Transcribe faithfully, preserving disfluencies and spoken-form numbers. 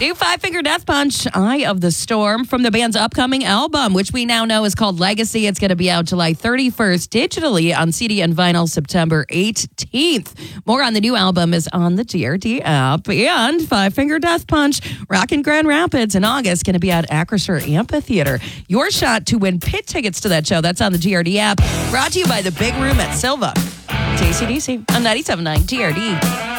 New Five Finger Death Punch, Eye of the Storm, from the band's upcoming album, which we now know is called Legacy. It's going to be out July thirty-first digitally on C D and vinyl September eighteenth. More on the new album is on the G R D app. And Five Finger Death Punch, rockin' Grand Rapids in August, going to be at Acrisure Amphitheater. Your shot to win pit tickets to that show, that's on the G R D app. Brought to you by the Big Room at Silva. It's A C D C on ninety-seven point nine G R D.